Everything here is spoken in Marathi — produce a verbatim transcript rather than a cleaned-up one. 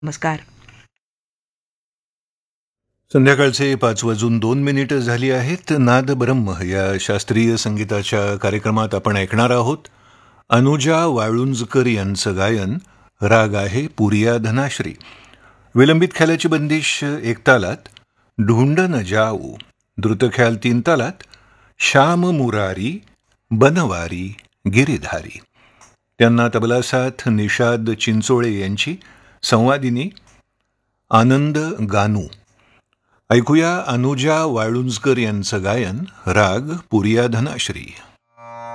नमस्कार. संध्याकाळचे पाच वाजून दोन मिनिटं झाली आहेत. नाद ब्रह्म या शास्त्रीय संगीताच्या कार्यक्रमात आपण ऐकणार आहोत अनुजा वाळुंजकर यांचं गायन. राग आहे पुरिया धनाश्री. विलंबित ख्यालाची बंदिश एक तालात, ढूंढ न जाऊ. द्रुतख्याल तीन तालात, श्याम मुरारी बनवारी गिरिधारी. त्यांना तबला साथ निषाद चिंचोळे यांची, संवादिनी आनंद गानू. ऐकूया अनुजा वाळुंजकर यांचं गायन. राग पुरिया धनाश्री.